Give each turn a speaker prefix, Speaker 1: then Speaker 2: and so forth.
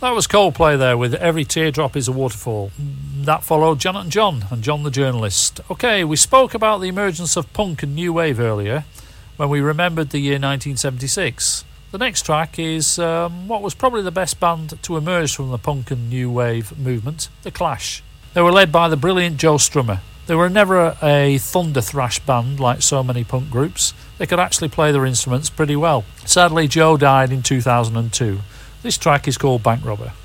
Speaker 1: That was Coldplay there with Every Teardrop is a Waterfall. That followed Janet and John the Journalist. Okay, we spoke about the emergence of punk and new wave earlier when we remembered the year 1976. The next track is what was probably the best band to emerge from the punk and new wave movement, The Clash. They were led by the brilliant Joe Strummer. They were never a thunder thrash band like so many punk groups. They could actually play their instruments pretty well. Sadly, Joe died in 2002. This track is called Bank Robber.